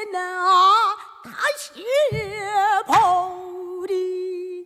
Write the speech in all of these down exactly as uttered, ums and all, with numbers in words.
나 다시 보리.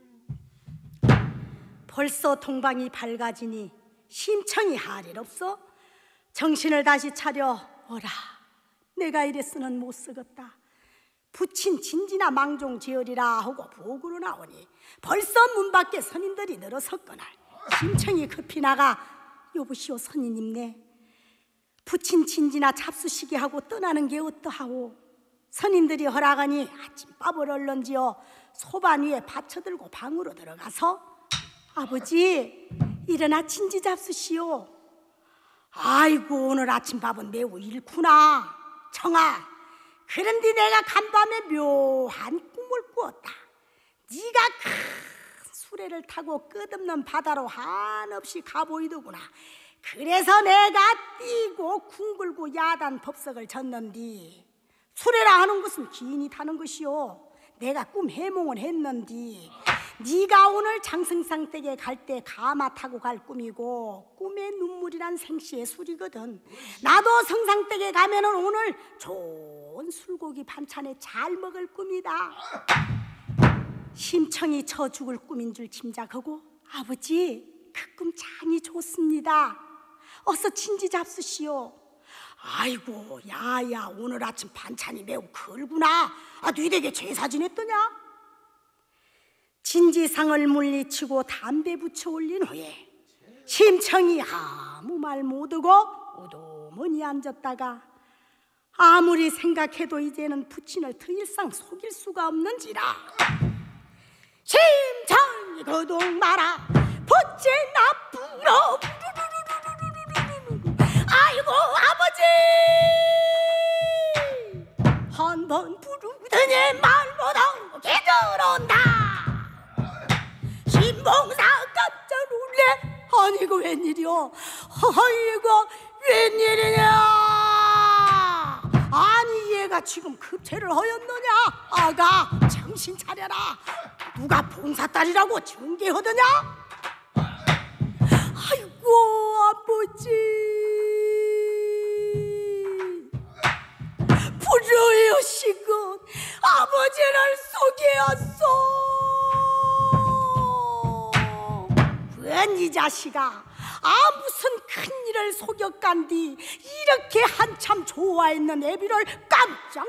벌써 동방이 밝아지니 심청이 할 일 없어? 정신을 다시 차려. 어라, 내가 이랬으는 못 쓰겠다. 부친 진지나 망종 지으리라 하고 부엌으로 나오니 벌써 문 밖에 선인들이 늘어섰거늘 심청이 급히 나가 여보시오 선인님네, 부친 진지나 잡수시게 하고 떠나는 게 어떠하오? 선인들이 허락하니 아침밥을 얼른 지어 소반 위에 받쳐들고 방으로 들어가서 아버지 일어나 진지 잡수시오. 아이고 오늘 아침밥은 매우 잃구나. 청아, 그런데 내가 간밤에 묘한 꿈을 꾸었다. 네가 큰 수레를 타고 끝없는 바다로 한없이 가보이더구나. 그래서 내가 뛰고 궁글고 야단 법석을 졌는디. 수레라 하는 것은 기인이 타는 것이요, 내가 꿈 해몽을 했는디 네가 오늘 장승상 댁에 갈 때 가마 타고 갈 꿈이고 꿈의 눈물이란 생시의 술이거든. 나도 성상 댁에 가면은 오늘 좋은 술고기 반찬에 잘 먹을 꿈이다. 심청이 쳐 죽을 꿈인 줄 짐작하고 아버지 그 꿈 참이 좋습니다. 어서 진지 잡수시오. 아이고 야야 오늘 아침 반찬이 매우 걸구나. 아 니댁에 제사 지냈더냐? 진지상을 물리치고 담배 붙여 올린 후에 심청이 아무 말 못하고 우두머니 앉았다가 아무리 생각해도 이제는 부친을 더 이상 속일 수가 없는지라 심청이 거동 마라 부친 나쁘러 아이고 아버지 한 번 부르더니 말보다 개들온다. 신봉사 깜짝 놀래. 아니 이거 웬일이요? 아이고 웬일이냐? 아니 얘가 지금 급체를 하였느냐? 아가 정신 차려라. 누가 봉사딸이라고 증개하더냐? 아이고 아버지 불효의식은 아버지를 속였어. 웬 이 자식아, 아 무슨 큰일을 속였간디 이렇게 한참 좋아했는 애비를 깜짝